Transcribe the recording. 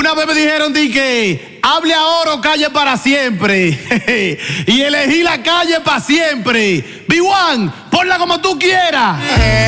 Una vez me dijeron que hable ahora o calle para siempre. Y elegí la calle para siempre. B1, ponla como tú quieras.